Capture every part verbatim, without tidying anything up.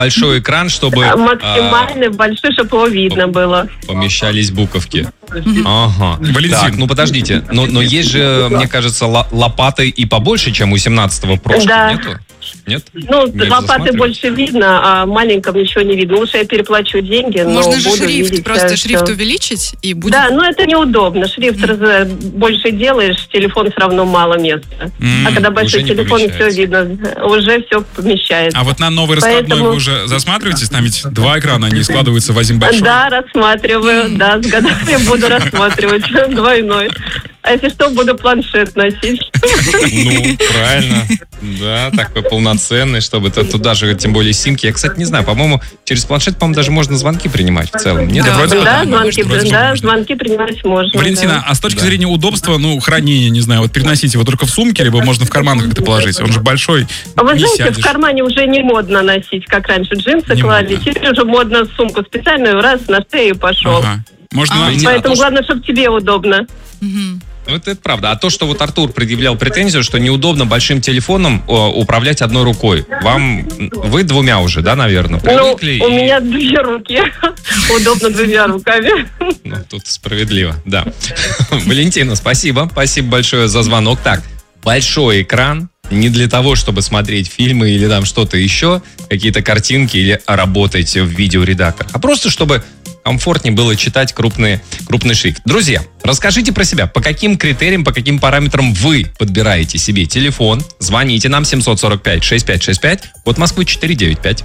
большой экран, чтобы... Максимально а, большой, чтобы его видно было. Помещались буковки. Ага. Валентин. Так, ну подождите. Но, но есть же, мне кажется, лопаты и побольше, чем у семнадцатого Pro. Да. Нету? Нет? Ну, не лопаты больше видно, а маленьком ничего не видно. Лучше я переплачу деньги, но можно же буду шрифт, видеть, просто да, шрифт все. увеличить и будет... Да, но это неудобно. Шрифт mm. больше делаешь, телефон все равно мало места. Mm. А когда большой телефон, все видно, уже все помещается. А вот на новый раскладной Поэтому... вы уже засматриваетесь? Там ведь два экрана, они складываются в один большой. Да, рассматриваю, да, с годами буду рассматривать двойной. А если что, буду планшет носить. Ну, правильно. Да, такой полноценный, чтобы туда же, тем более симки. Я, кстати, не знаю, по-моему, через планшет, по-моему, даже можно звонки принимать в целом. Нет, да, вроде да, бы, звонки, вроде да, можно. звонки принимать можно. Валентина, да. а с точки Да. зрения удобства, ну, хранения, не знаю, вот переносить его только в сумке, либо можно в карман как-то положить? Он же большой, А вы не знаете, сядешь. в кармане уже не модно носить, как раньше джинсы Не клали. модно. Теперь уже модно сумку специальную, раз, на шею пошел. Ага. Можно... А, Валентина, Поэтому а то, главное, чтобы тебе удобно. Мгм. Ну, это, это правда. А то, что вот Артур предъявлял претензию, что неудобно большим телефоном о, управлять одной рукой. Вам, вы двумя уже, да, наверное, Ну, привыкли? у и- меня две руки. Удобно двумя руками. Ну, тут справедливо, да. Валентина, спасибо. Спасибо большое за звонок. Так, большой экран не для того, чтобы смотреть фильмы или там что-то еще, какие-то картинки или работать в видеоредакторе, а просто чтобы комфортнее было читать крупные, крупный шрифт. Друзья, расскажите про себя. По каким критериям, по каким параметрам вы подбираете себе телефон? Звоните нам семь четыре пять шесть пять шесть пять, код Москвы четыре девять пять.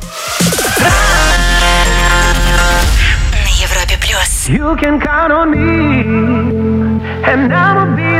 На Европе плюс. You can count on me, and I'ma be